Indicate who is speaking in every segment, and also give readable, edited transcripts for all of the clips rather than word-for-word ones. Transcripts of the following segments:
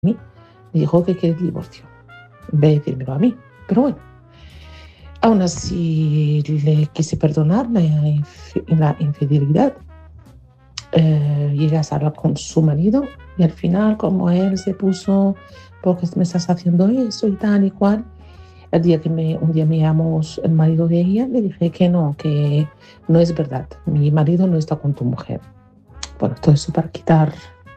Speaker 1: mí, me dijo que quiere el divorcio, en vez de decírmelo a mí. Pero bueno, aún así le quise perdonar la infidelidad. Llegué a hablar con su marido y al final, como él se puso, ¿por qué me estás haciendo eso y tal y cual? Un día me llamó el marido de ella, le dije que no es verdad, mi marido no está con tu mujer. Bueno, todo eso para quitar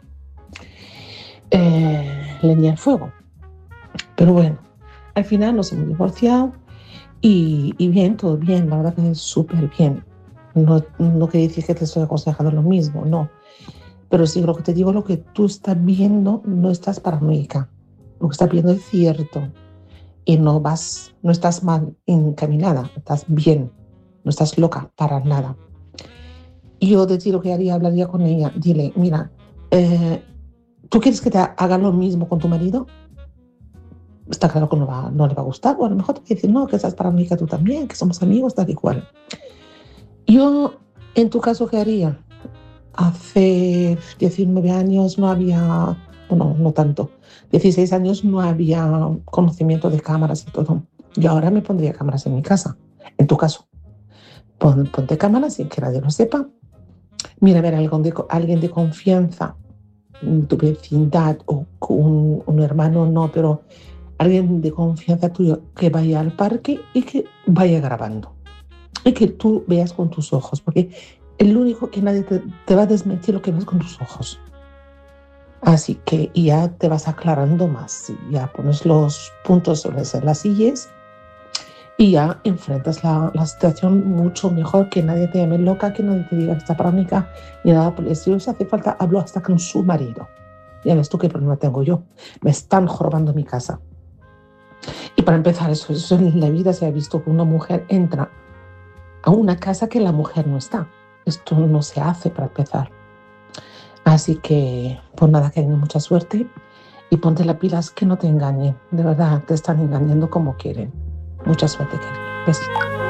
Speaker 1: leña al fuego. Pero bueno, al final nos hemos divorciado y bien, todo bien, la verdad que es súper bien. No quiere decir que te estoy aconsejando lo mismo, no. Pero sí, lo que te digo, lo que tú estás viendo, no estás paranoica. Lo que estás viendo es cierto. Y no estás mal encaminada, estás bien, no estás loca para nada. Y yo de ti lo que haría, hablaría con ella, dile, mira, ¿tú quieres que te haga lo mismo con tu marido? Está claro que no le va a gustar, o a lo mejor te va a decir, no, que estás paranoica tú también, que somos amigos, tal y cual. Yo, en tu caso, ¿qué haría? Hace 19 años no había, bueno, no tanto, 16 años no había conocimiento de cámaras y todo. Yo ahora me pondría cámaras en mi casa. En tu caso, ponte cámaras sin que nadie lo sepa. Mira a ver alguien de confianza, tu vecindad o un hermano, no, pero alguien de confianza tuyo que vaya al parque y que vaya grabando. Y que tú veas con tus ojos, porque el único que nadie te va a desmentir lo que ves con tus ojos. Así que ya te vas aclarando más, ya pones los puntos sobre las sillas y ya enfrentas la situación mucho mejor, que nadie te llame loca, que nadie te diga que está paranoica ni nada por el estilo. Si hace falta, hablo hasta con su marido. Ya ves tú qué problema tengo yo. Me están jorobando mi casa. Y para empezar, eso en la vida se ha visto que una mujer entra a una casa que la mujer no está. Esto no se hace para empezar. Así que, pues nada, que tengan mucha suerte y ponte las pilas, que no te engañen. De verdad, te están engañando como quieren. Mucha suerte, querido. Besito.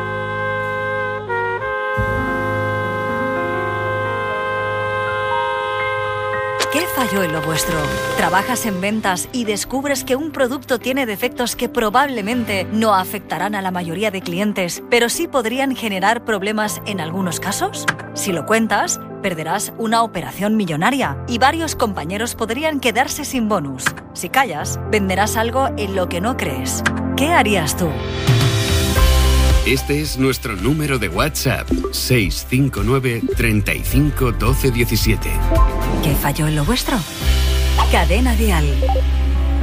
Speaker 2: ¿Qué falló en lo vuestro? ¿Trabajas en ventas y descubres que un producto tiene defectos que probablemente no afectarán a la mayoría de clientes, pero sí podrían generar problemas en algunos casos? Si lo cuentas, perderás una operación millonaria y varios compañeros podrían quedarse sin bonus. Si callas, venderás algo en lo que no crees. ¿Qué harías tú?
Speaker 3: Este es nuestro número de WhatsApp, 659 35 12 17.
Speaker 2: ¿Qué falló en lo vuestro? Cadena Dial.